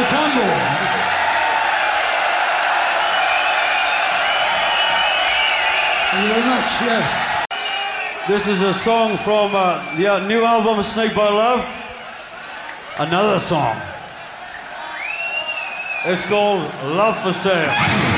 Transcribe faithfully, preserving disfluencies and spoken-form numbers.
Campbell. Thank you very much, yes. This is a song from uh, the new album, Snake by Love. Another song. It's called Love for Sale.